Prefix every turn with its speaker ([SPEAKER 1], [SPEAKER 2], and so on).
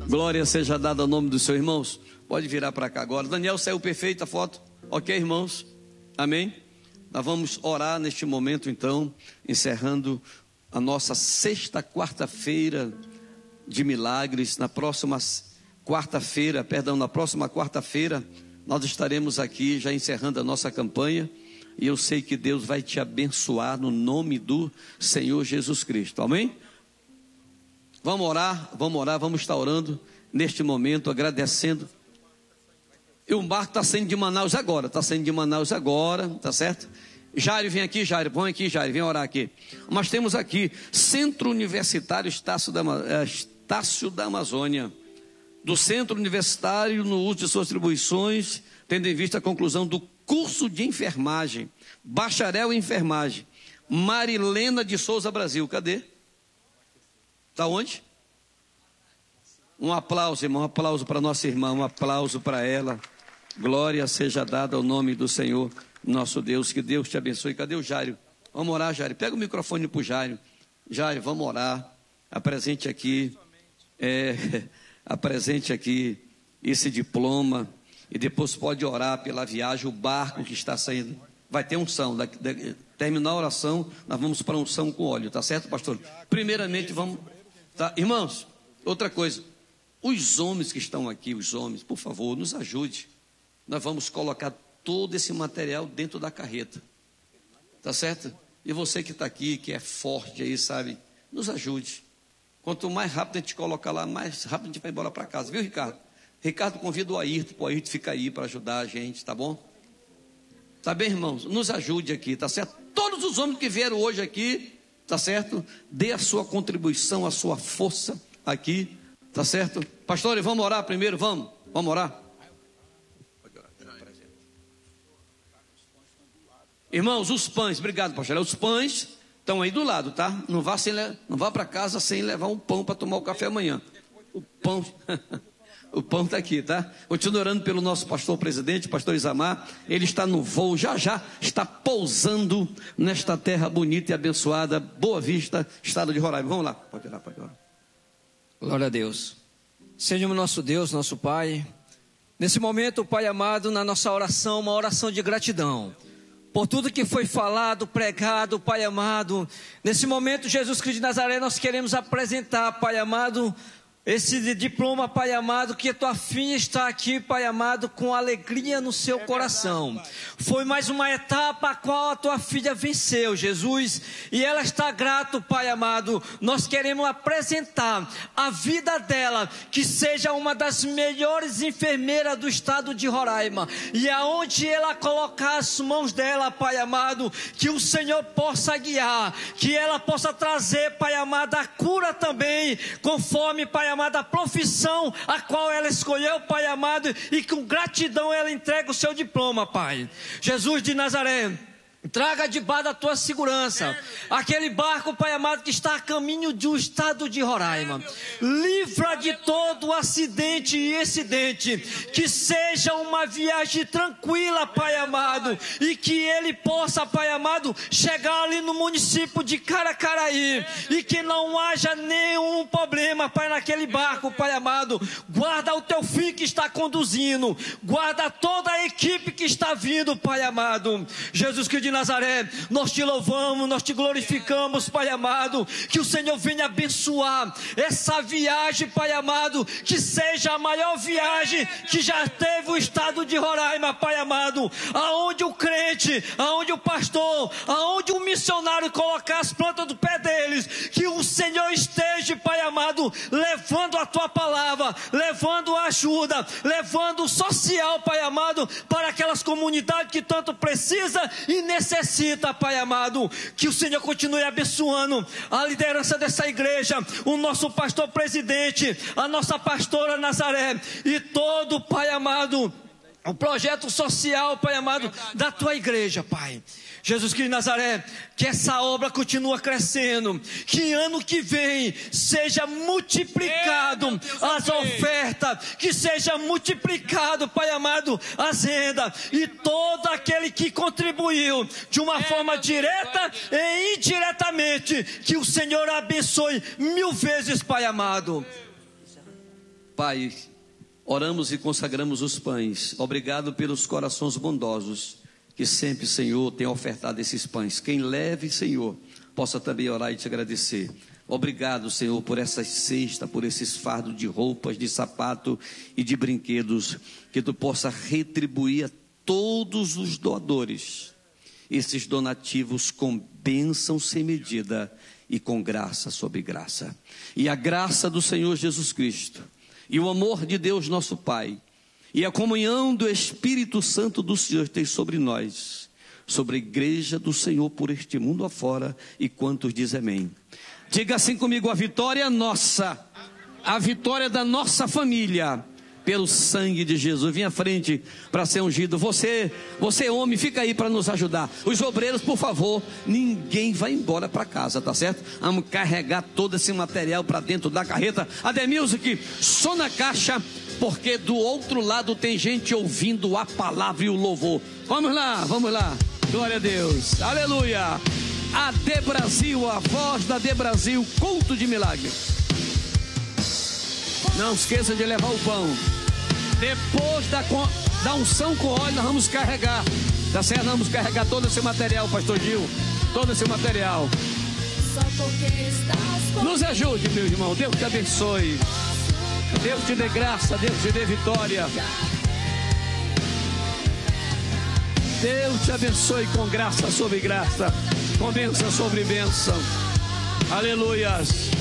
[SPEAKER 1] Glória seja dada ao nome dos seus irmãos. Pode virar para cá agora. Daniel, saiu perfeita a foto? Ok, irmãos? Amém? Nós vamos orar neste momento, então, encerrando a nossa sexta quarta-feira de milagres. Na próxima quarta-feira, nós estaremos aqui já encerrando a nossa campanha. E eu sei que Deus vai te abençoar no nome do Senhor Jesus Cristo. Amém? Vamos orar, vamos estar orando neste momento, agradecendo. E o barco está saindo de Manaus agora, tá certo? Jairo, vem aqui, Jairo, vem orar aqui. Nós temos aqui, Centro Universitário Estácio da Amazônia. Do Centro Universitário, no uso de suas atribuições, tendo em vista a conclusão do curso de enfermagem, bacharel em enfermagem, Marilena de Souza Brasil, cadê? Está onde? Um aplauso, irmão, um aplauso para nossa irmã, um aplauso para ela. Glória seja dada ao nome do Senhor, nosso Deus, que Deus te abençoe. Cadê o Jairo? Vamos orar, Jairo, pega o microfone para o Jairo. Jairo, vamos orar, apresente aqui esse diploma, e depois pode orar pela viagem, o barco que está saindo, vai ter unção, terminar a oração, nós vamos para unção com óleo, tá certo, pastor? Primeiramente vamos, tá? Irmãos, outra coisa, os homens que estão aqui, por favor, nos ajude, nós vamos colocar todo esse material dentro da carreta, tá certo? E você que está aqui, que é forte aí, sabe, nos ajude, quanto mais rápido a gente colocar lá, mais rápido a gente vai embora para casa, viu, Ricardo? Ricardo, convida o Ayrton, para o Ayrton ficar aí para ajudar a gente, tá bom? Tá bem, irmãos? Nos ajude aqui, tá certo? Todos os homens que vieram hoje aqui, tá certo? Dê a sua contribuição, a sua força aqui, tá certo? Pastores, vamos orar primeiro, vamos orar? Irmãos, os pães, obrigado, pastor, os pães estão aí do lado, tá? Não vá para casa sem levar um pão para tomar o café amanhã. O pão... O pão está aqui, tá? Continuando orando pelo nosso pastor presidente, pastor Isamar. Ele está no voo, já está pousando nesta terra bonita e abençoada, Boa Vista, estado de Roraima. Vamos lá, pode orar.
[SPEAKER 2] Glória a Deus. Senhor nosso Deus, nosso Pai, nesse momento, Pai amado, na nossa oração, uma oração de gratidão por tudo que foi falado, pregado, Pai amado. Nesse momento, Jesus Cristo de Nazaré, nós queremos apresentar, Pai amado, esse diploma, Pai amado, que a tua filha está aqui, Pai amado, com alegria no seu coração. Foi mais uma etapa a qual a tua filha venceu, Jesus, e ela está grata, Pai amado. Nós queremos apresentar a vida dela, que seja uma das melhores enfermeiras do estado de Roraima, e aonde ela colocar as mãos dela, Pai amado, que o Senhor possa guiar, que ela possa trazer, Pai amado, a cura também, conforme, Pai amado, a profissão a qual ela escolheu, Pai amado, e com gratidão ela entrega o seu diploma, Pai. Jesus de Nazaré, traga debaixo da tua segurança aquele barco, Pai amado, que está a caminho do estado de Roraima. Livra de todo acidente e incidente, que seja uma viagem tranquila, Pai amado, e que ele possa, Pai amado, chegar ali no município de Caracaraí, e que não haja nenhum problema, Pai, naquele barco, Pai amado. Guarda o teu filho que está conduzindo, guarda toda a equipe que está vindo, Pai amado. Jesus Cristo de Nazaré, nós te louvamos, nós te glorificamos, Pai amado, que o Senhor venha abençoar essa viagem, Pai amado, que seja a maior viagem que já teve o estado de Roraima, Pai amado, aonde o crente, aonde o pastor, aonde o missionário colocar as plantas do pé deles, que o Senhor esteja, Pai amado, levando a tua palavra, levando a ajuda, levando o social, Pai amado, para aquelas comunidades que tanto precisa e necessita, Pai amado. Que o Senhor continue abençoando a liderança dessa igreja, o nosso pastor presidente, a nossa pastora Nazaré e todo, Pai amado, o projeto social, Pai amado, da tua igreja, Pai. Jesus Cristo de Nazaré, que essa obra continue crescendo, que ano que vem seja multiplicado as ofertas, que seja multiplicado, Pai amado, as rendas, e todo aquele que contribuiu de uma forma direta e indiretamente, que o Senhor abençoe 1000 vezes, Pai amado.
[SPEAKER 1] Pai, oramos e consagramos os pães. Obrigado pelos corações bondosos que sempre, Senhor, tem ofertado esses pães. Quem leve, Senhor, possa também orar e te agradecer. Obrigado, Senhor, por essa cesta, por esses fardos de roupas, de sapato e de brinquedos, que tu possa retribuir a todos os doadores esses donativos com bênção sem medida e com graça sobre graça. E a graça do Senhor Jesus Cristo, e o amor de Deus nosso Pai, e a comunhão do Espírito Santo do Senhor tem sobre nós, sobre a igreja do Senhor por este mundo afora, e quantos dizem amém. Diga assim comigo: a vitória é nossa, a vitória da nossa família, pelo sangue de Jesus. Vem à frente para ser ungido. Você homem, fica aí para nos ajudar. Os obreiros, por favor, ninguém vai embora para casa, tá certo? Vamos carregar todo esse material para dentro da carreta. Ademusic, som na caixa, porque do outro lado tem gente ouvindo a palavra e o louvor. Vamos lá, vamos lá. Glória a Deus, aleluia. AD Brasil, a voz da AD Brasil, culto de milagre. Não esqueça de levar o pão. Depois da unção com óleo, nós vamos carregar, tá certo? Nós vamos carregar todo esse material, pastor Gil, todo esse material. Nos ajude, meu irmão. Deus te abençoe, Deus te dê graça, Deus te dê vitória. Deus te abençoe com graça sobre graça, com bênção sobre bênção. Aleluias.